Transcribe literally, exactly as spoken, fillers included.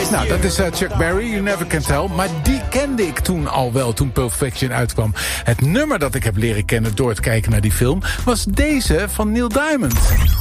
Nou, dat is uh, Chuck Berry, You Never Can Tell. Maar die kende ik toen al wel, toen Pulp Fiction uitkwam. Het nummer dat ik heb leren kennen door het kijken naar die film was deze van Neil Diamond.